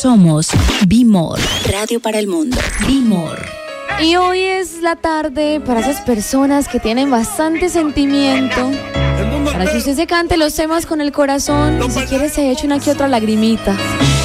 Somos Bimor, Radio para el Mundo. Bimor. Y hoy es la tarde para esas personas que tienen bastante sentimiento, para que usted se cante los temas con el corazón y si quiere se eche una que otra lagrimita.